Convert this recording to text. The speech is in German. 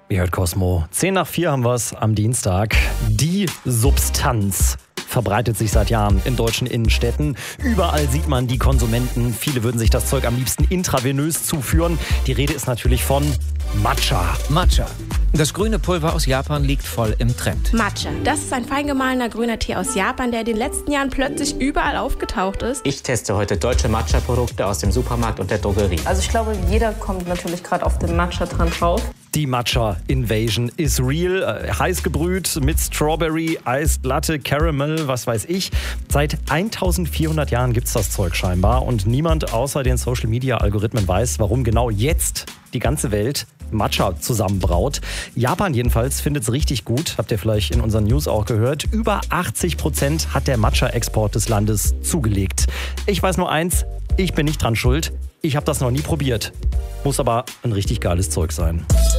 Ihr hört Cosmo. 3:10 haben wir es am Dienstag. Die Substanz verbreitet sich seit Jahren in deutschen Innenstädten. Überall sieht man die Konsumenten. Viele würden sich das Zeug am liebsten intravenös zuführen. Die Rede ist natürlich von Matcha. Matcha. Das grüne Pulver aus Japan liegt voll im Trend. Matcha, das ist ein fein gemahlener grüner Tee aus Japan, der in den letzten Jahren plötzlich überall aufgetaucht ist. Ich teste heute deutsche Matcha-Produkte aus dem Supermarkt und der Drogerie. Also ich glaube, jeder kommt natürlich gerade auf den Matcha dran drauf. Die Matcha-Invasion is real. Heiß gebrüht mit Strawberry, Iced Latte, Caramel, was weiß ich. Seit 1400 Jahren gibt's das Zeug scheinbar. Und niemand außer den Social-Media-Algorithmen weiß, warum genau jetzt die ganze Welt Matcha zusammenbraut. Japan jedenfalls findet es richtig gut. Habt ihr vielleicht in unseren News auch gehört. Über 80% hat der Matcha-Export des Landes zugelegt. Ich weiß nur eins, ich bin nicht dran schuld. Ich habe das noch nie probiert. Muss aber ein richtig geiles Zeug sein.